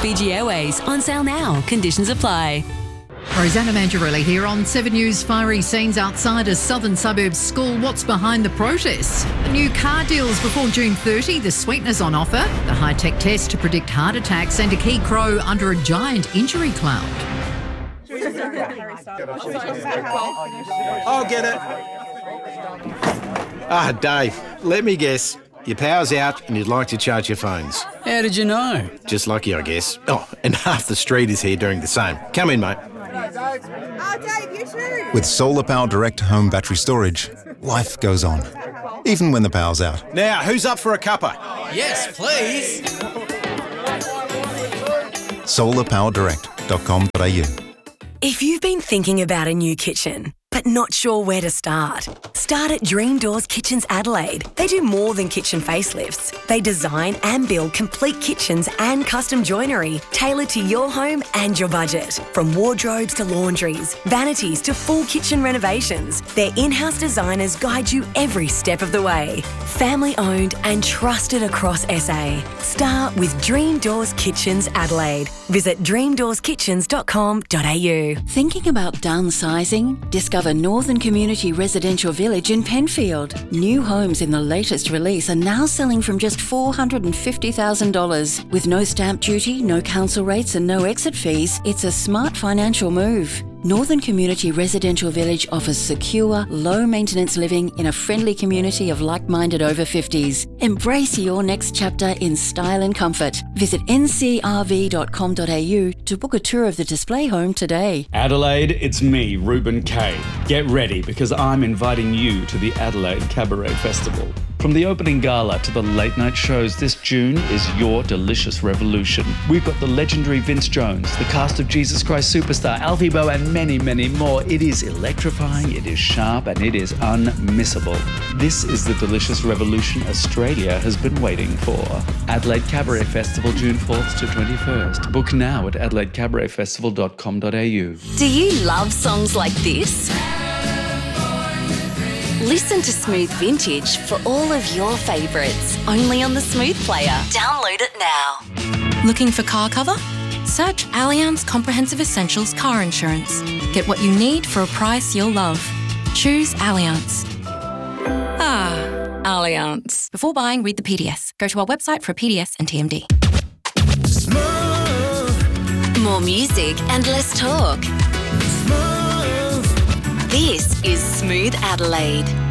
Fiji Airways, on sale now. Conditions apply. Rosanna Mangiarelli here on 7 News. Fiery scenes outside a southern suburbs school. What's behind the protests? The new car deals before June 30, the sweeteners on offer, the high-tech test to predict heart attacks, and a key crow under a giant injury cloud. I'll get it. Dave, let me guess. Your power's out and you'd like to charge your phones. How did you know? Just lucky, I guess. Oh, and half the street is here doing the same. Come in, mate. Dave, you too. With Solar Power Direct home battery storage, life goes on, even when the power's out. Now, who's up for a cuppa? Yes, please. solarpowerdirect.com.au. If you've been thinking about a new kitchen, but not sure where to start at Dream Doors Kitchens Adelaide. They do more than kitchen facelifts. They design and build complete kitchens and custom joinery tailored to your home and your budget. From wardrobes to laundries, vanities to full kitchen renovations, their in-house designers guide you every step of the way. Family owned and trusted across SA. Start with Dream Doors Kitchens Adelaide. Visit dreamdoorskitchens.com.au. Thinking about downsizing? Discover Northern Community Residential Village in Penfield. New homes in the latest release are now selling from just $450,000. With no stamp duty, no council rates and no exit fees, it's a smart financial move. Northern Community Residential Village offers secure, low-maintenance living in a friendly community of like-minded over 50s. Embrace your next chapter in style and comfort. Visit ncrv.com.au to book a tour of the display home today. Adelaide, it's me, Ruben Kay. Get ready because I'm inviting you to the Adelaide Cabaret Festival. From the opening gala to the late night shows, this June is your delicious revolution. We've got the legendary Vince Jones, the cast of Jesus Christ Superstar, Alfie Boe, and many, many more. It is electrifying, it is sharp, and it is unmissable. This is the delicious revolution Australia has been waiting for. Adelaide Cabaret Festival, June 4th to 21st. Book now at adelaidecabaretfestival.com.au. Do you love songs like this? Listen to Smooth Vintage for all of your favourites, only on the Smooth Player. Download it now. Looking for car cover? Search Allianz Comprehensive Essentials Car Insurance. Get what you need for a price you'll love. Choose Allianz. Allianz. Before buying, read the PDS. Go to our website for a PDS and TMD. More music and less talk. This is Smooth Adelaide.